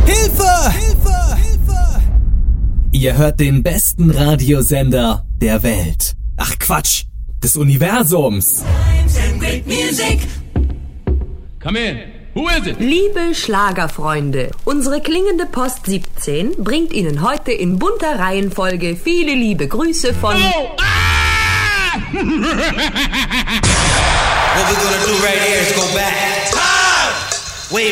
Hilfe! Hilfe! Hilfe! Ihr hört den besten Radiosender der Welt. Ach Quatsch, des Universums. Come in. Who is it? Liebe Schlagerfreunde, unsere klingende Post 17 bringt Ihnen heute in bunter Reihenfolge viele liebe Grüße von... Oh! Ah! What we're gonna do right here is go back.